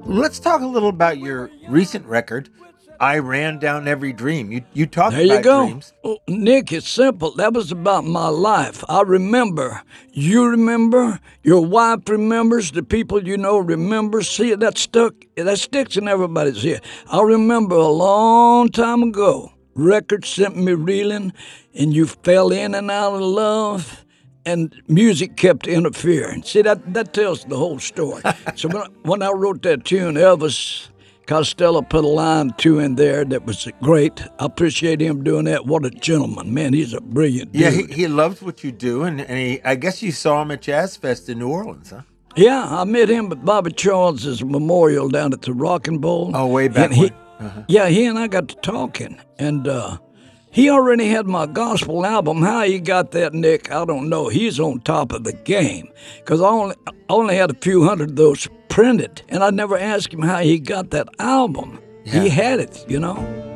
Let's talk a little about your recent record. I ran down every dream. You talk There you about go. dreams. Oh, Nick, it's simple. That was about my life. I remember. You remember. Your wife remembers. The people you know remember. See, that sticks in everybody's head. I remember a long time ago, records sent me reeling, and you fell in and out of love, and music kept interfering. See, that tells the whole story. So when I wrote that tune, Elvis Costello put a line or two in there that was great. I appreciate him doing that. What a gentleman, man! He's a brilliant Yeah, dude. he loves what you do, and I guess you saw him at Jazz Fest in New Orleans, huh? Yeah, I met him at Bobby Charles's memorial down at the Rockin' Bowl, Oh, way and back when. Uh-huh. he and I got to talking, and he already had my gospel album. How he got that, Nick, I don't know. He's on top of the game, because I only had a few hundred of those printed, and I never asked him how he got that album. Yeah. He had it.